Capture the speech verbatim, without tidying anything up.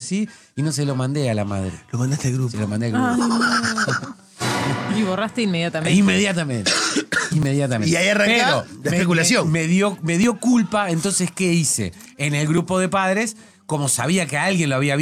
así y no se lo mandé a la madre. Lo mandaste al grupo. Se lo mandé al grupo. Y borraste inmediatamente. Inmediatamente. Inmediatamente. Y ahí arrancaron, Pero la me- especulación. Me, me dio, me dio culpa, entonces, ¿qué hice? En el grupo de padres, como sabía que alguien lo había visto,